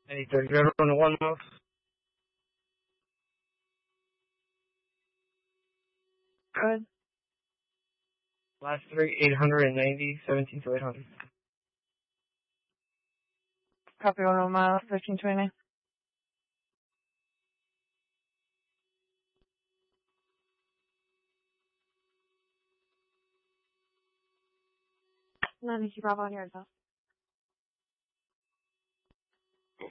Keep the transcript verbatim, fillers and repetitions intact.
eight thirty, zero on the one mouth. Good. Last three, eight hundred ninety, seventeen to eight hundred. Copy one on mile, thirteen twenty. None, Bravo on your advance.